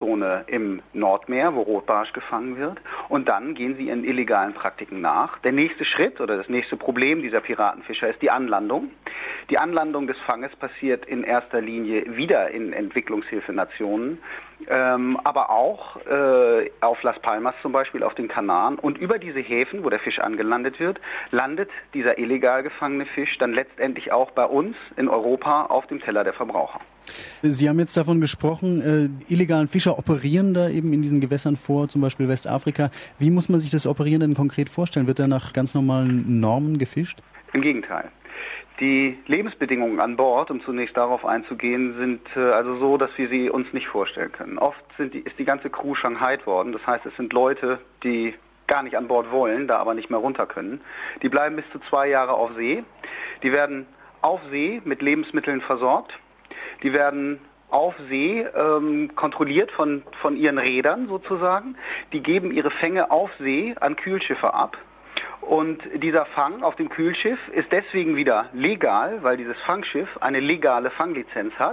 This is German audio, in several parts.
Zone im Nordmeer, wo Rotbarsch gefangen wird. Und dann gehen sie ihren illegalen Praktiken nach. Der nächste Schritt oder das nächste Problem dieser Piratenfischer ist die Anlandung. Die Anlandung des Fanges passiert in erster Linie wieder in Entwicklungshilfenationen, aber auch auf Las Palmas zum Beispiel, auf den Kanaren. Und über diese Häfen, wo der Fisch angelandet wird, landet dieser illegal gefangene Fisch dann letztendlich auch bei uns in Europa auf dem Teller der Verbraucher. Sie haben jetzt davon gesprochen, illegalen Fischer operieren da eben in diesen Gewässern vor, zum Beispiel Westafrika. Wie muss man sich das Operieren denn konkret vorstellen? Wird da nach ganz normalen Normen gefischt? Im Gegenteil. Die Lebensbedingungen an Bord, um zunächst darauf einzugehen, sind also so, dass wir sie uns nicht vorstellen können. Oft ist die ganze Crew shanghaied worden. Das heißt, es sind Leute, die gar nicht an Bord wollen, da aber nicht mehr runter können. Die bleiben bis zu 2 Jahre auf See. Die werden auf See mit Lebensmitteln versorgt. Die werden auf See kontrolliert von ihren Rädern sozusagen. Die geben ihre Fänge auf See an Kühlschiffe ab. Und dieser Fang auf dem Kühlschiff ist deswegen wieder legal, weil dieses Fangschiff eine legale Fanglizenz hat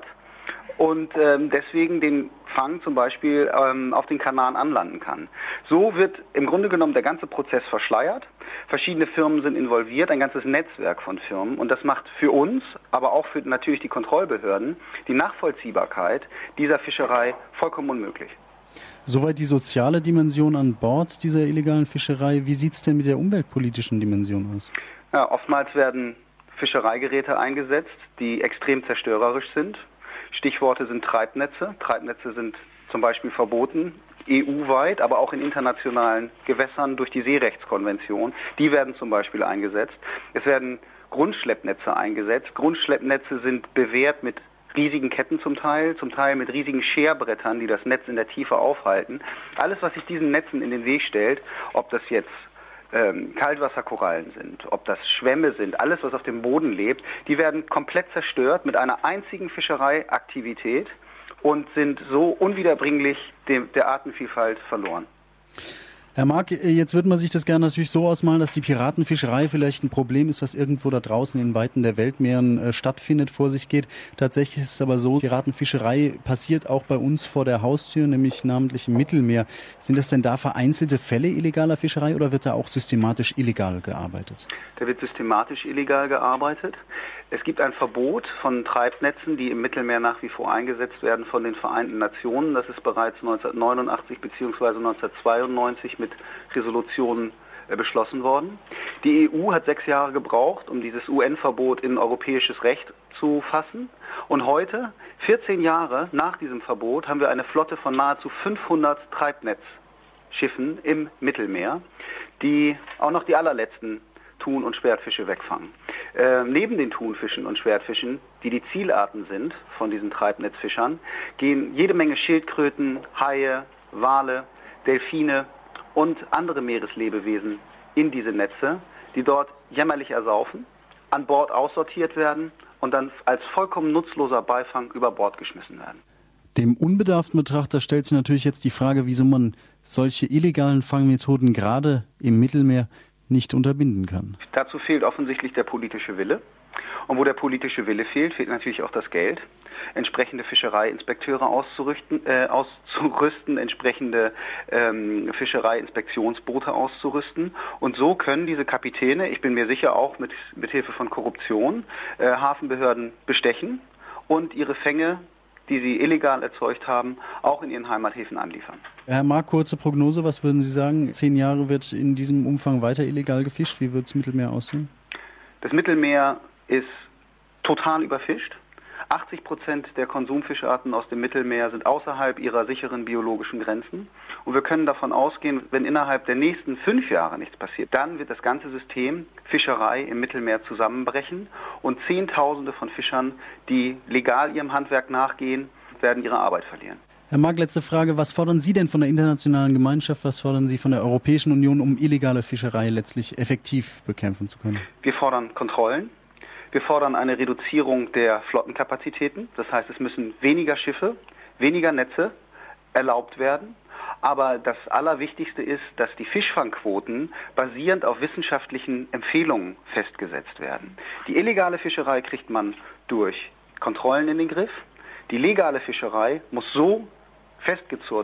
und deswegen den Fang zum Beispiel auf den Kanaren anlanden kann. So wird im Grunde genommen der ganze Prozess verschleiert. Verschiedene Firmen sind involviert, ein ganzes Netzwerk von Firmen. Und das macht für uns, aber auch für natürlich die Kontrollbehörden, die Nachvollziehbarkeit dieser Fischerei vollkommen unmöglich. Soweit die soziale Dimension an Bord dieser illegalen Fischerei. Wie sieht es denn mit der umweltpolitischen Dimension aus? Ja, oftmals werden Fischereigeräte eingesetzt, die extrem zerstörerisch sind. Stichworte sind Treibnetze. Treibnetze sind zum Beispiel verboten, EU-weit, aber auch in internationalen Gewässern durch die Seerechtskonvention. Die werden zum Beispiel eingesetzt. Es werden Grundschleppnetze eingesetzt. Grundschleppnetze sind bewehrt mit riesigen Ketten zum Teil mit riesigen Scherbrettern, die das Netz in der Tiefe aufhalten. Alles, was sich diesen Netzen in den Weg stellt, ob das jetzt Kaltwasserkorallen sind, ob das Schwämme sind, alles, was auf dem Boden lebt, die werden komplett zerstört mit einer einzigen Fischereiaktivität und sind so unwiederbringlich der Artenvielfalt verloren. Herr Mark, jetzt würde man sich das gerne natürlich so ausmalen, dass die Piratenfischerei vielleicht ein Problem ist, was irgendwo da draußen in Weiten der Weltmeeren stattfindet, vor sich geht. Tatsächlich ist es aber so, Piratenfischerei passiert auch bei uns vor der Haustür, nämlich namentlich im Mittelmeer. Sind das denn da vereinzelte Fälle illegaler Fischerei oder wird da auch systematisch illegal gearbeitet? Da wird systematisch illegal gearbeitet. Es gibt ein Verbot von Treibnetzen, die im Mittelmeer nach wie vor eingesetzt werden von den Vereinten Nationen. Das ist bereits 1989 bzw. 1992 mit Resolutionen beschlossen worden. Die EU hat 6 Jahre gebraucht, um dieses UN-Verbot in europäisches Recht zu fassen. Und heute, 14 Jahre nach diesem Verbot, haben wir eine Flotte von nahezu 500 Treibnetzschiffen im Mittelmeer, die auch noch die allerletzten Thun- und Schwertfische wegfangen. Neben den Thunfischen und Schwertfischen, die die Zielarten sind von diesen Treibnetzfischern, gehen jede Menge Schildkröten, Haie, Wale, Delfine und andere Meereslebewesen in diese Netze, die dort jämmerlich ersaufen, an Bord aussortiert werden und dann als vollkommen nutzloser Beifang über Bord geschmissen werden. Dem unbedarften Betrachter stellt sich natürlich jetzt die Frage, wieso man solche illegalen Fangmethoden gerade im Mittelmeer nicht unterbinden kann. Dazu fehlt offensichtlich der politische Wille. Und wo der politische Wille fehlt, fehlt natürlich auch das Geld. Entsprechende Fischereiinspekteure auszurüsten, entsprechende Fischereiinspektionsboote auszurüsten. Und so können diese Kapitäne, ich bin mir sicher auch mit Hilfe von Korruption, Hafenbehörden bestechen und ihre Fänge, die sie illegal erzeugt haben, auch in ihren Heimathäfen anliefern. Herr Mark, kurze Prognose, was würden Sie sagen? 10 Jahre wird in diesem Umfang weiter illegal gefischt. Wie wird das Mittelmeer aussehen? Das Mittelmeer ist total überfischt. 80% der Konsumfischarten aus dem Mittelmeer sind außerhalb ihrer sicheren biologischen Grenzen. Und wir können davon ausgehen, wenn innerhalb der nächsten 5 Jahre nichts passiert, dann wird das ganze System Fischerei im Mittelmeer zusammenbrechen und Zehntausende von Fischern, die legal ihrem Handwerk nachgehen, werden ihre Arbeit verlieren. Herr Mark, letzte Frage. Was fordern Sie denn von der internationalen Gemeinschaft, was fordern Sie von der Europäischen Union, um illegale Fischerei letztlich effektiv bekämpfen zu können? Wir fordern Kontrollen. Wir fordern eine Reduzierung der Flottenkapazitäten. Das heißt, es müssen weniger Schiffe, weniger Netze erlaubt werden. Aber das Allerwichtigste ist, dass die Fischfangquoten basierend auf wissenschaftlichen Empfehlungen festgesetzt werden. Die illegale Fischerei kriegt man durch Kontrollen in den Griff. Die legale Fischerei muss so festgezurrt